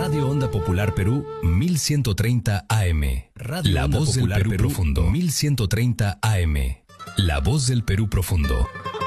Radio Onda Popular Perú 1130 AM. La voz del Perú Profundo 1130 AM. La voz del Perú Profundo.